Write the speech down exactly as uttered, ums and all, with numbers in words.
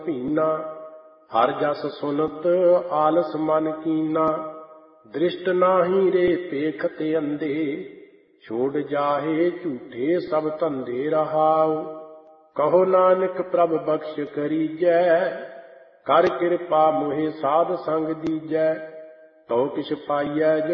ਭੀਨਾ। ਹਰ ਜਸ ਸੁਨਤ ਆਲਸ ਮਨ ਕੀਨਾ। ਦ੍ਰਿਸ਼ਟ ਨਾਹੀ ਰੇ ਪੇਖ ਤੇ ਅੰਧੇ। ਛੋੜ ਜਾਹੇ ਝੂਠੇ ਸਭ ਧੰਦੇ ਰਹਾਉ। ਕਹੋ ਨਾਨਕ ਪ੍ਰਭ ਬਖਸ਼ ਕਰੀਜੈ। ਕਰ ਕਿਰਪਾ ਮੋਹਿ ਸਾਧ ਸੰਗ ਦੀਜੈ। ਤਉ ਕਿਛ ਪਾਈਐ ਜੋ